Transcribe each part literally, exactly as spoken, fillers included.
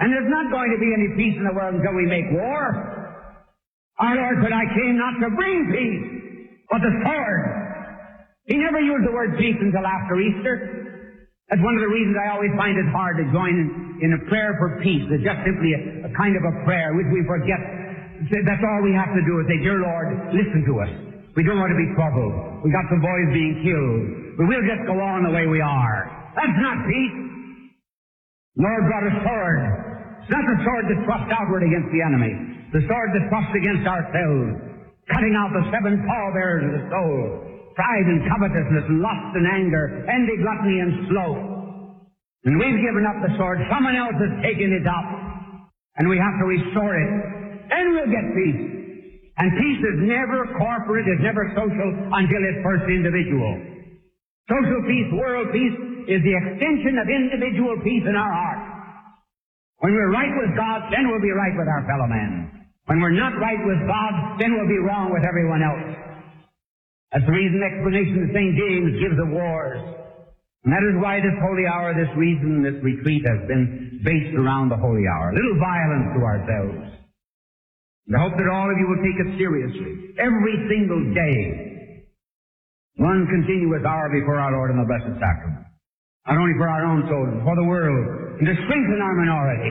And there's not going to be any peace in the world until we make war. Our Lord said, I came not to bring peace, but the sword. He never used the word peace until after Easter. That's one of the reasons I always find it hard to join in, in a prayer for peace. It's just simply a, a kind of a prayer which we forget. That's all we have to do is say, Dear Lord, listen to us. We don't want to be troubled. We got some boys being killed. But we'll just go on the way we are. That's not peace. The Lord brought a sword. It's not the sword that thrusts outward against the enemy. The sword that thrusts against ourselves, cutting out the seven pallbearers of the soul, pride and covetousness, lust and anger, envy, gluttony, and sloth. And we've given up the sword. Someone else has taken it up. And we have to restore it. Then we'll get peace. And peace is never corporate, is never social, until it's first individual. Social peace, world peace, is the extension of individual peace in our heart. When we're right with God, then we'll be right with our fellow men. When we're not right with God, then we'll be wrong with everyone else. That's the reason explanation of Saint James gives of wars. And that is why this holy hour, this reason, this retreat has been based around the holy hour. A little violence to ourselves. And I hope that all of you will take it seriously. Every single day. One continuous hour before our Lord in the Blessed Sacrament. Not only for our own souls, but for the world. And to strengthen our minority.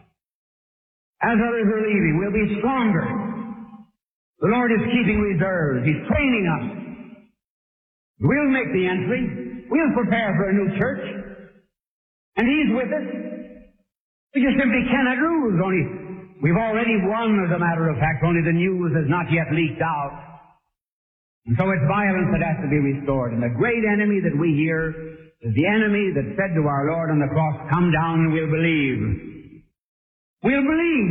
As others are leaving, we'll be stronger. The Lord is keeping reserves. He's training us. We'll make the entry. We'll prepare for a new church. And He's with us. We just simply cannot lose. Only we've already won, as a matter of fact. Only the news has not yet leaked out. And so it's violence that has to be restored. And the great enemy that we hear is the enemy that said to our Lord on the cross, come down and we'll believe. We'll believe.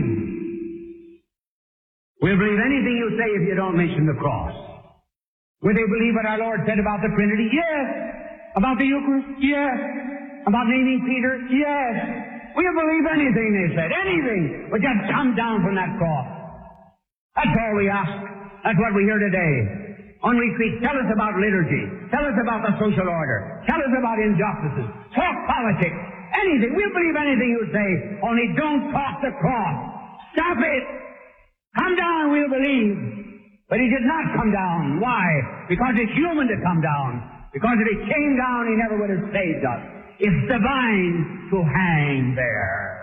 We'll believe anything you say if you don't mention the cross. Will they believe what our Lord said about the Trinity? Yes. About the Eucharist? Yes. About naming Peter? Yes. We'll believe anything they said. Anything. But just come down from that cross. That's all we ask. That's what we hear today. On retreat, tell us about liturgy. Tell us about the social order. Tell us about injustices. Talk politics. Anything. We'll believe anything you say. Only don't talk the cross. Stop it. Come down, we'll believe. But He did not come down. Why? Because it's human to come down. Because if He came down, He never would have saved us. It's divine to hang there.